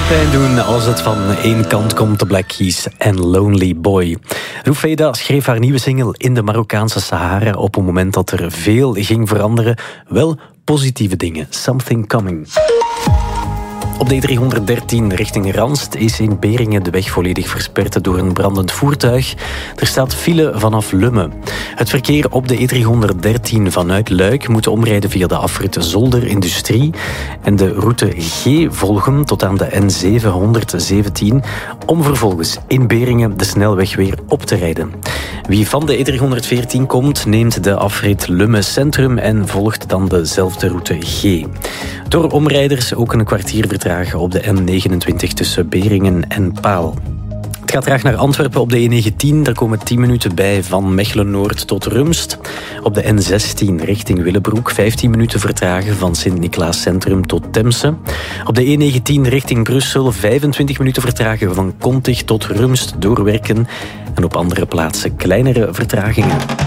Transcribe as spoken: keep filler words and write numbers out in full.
pijn doen als het van één kant komt, de Black Keys en Lonely Boy. Rufeda schreef haar nieuwe single in de Marokkaanse Sahara op een moment dat er veel ging veranderen. Wel positieve dingen. Something coming. Op de E driehonderddertien richting Ranst is in Beringen de weg volledig versperd door een brandend voertuig. Er staat file vanaf Lummen. Het verkeer op de E driehonderddertien vanuit Luik moet omrijden via de afrit Zolder Industrie en de route G volgen tot aan de N zevenhonderdzeventien om vervolgens in Beringen de snelweg weer op te rijden. Wie van de E driehonderdveertien komt, neemt de afrit Lummen Centrum en volgt dan dezelfde route G. Door omrijders ook een kwartier vertragen op de N negenentwintig tussen Beringen en Paal. Het gaat traag naar Antwerpen op de E negentien. Daar komen tien minuten bij van Mechelen-Noord tot Rumst. Op de N zestien richting Willebroek vijftien minuten vertragen van Sint-Niklaas Centrum tot Temse. Op de E negentien richting Brussel vijfentwintig minuten vertragen van Kontig tot Rumst doorwerken. En op andere plaatsen kleinere vertragingen.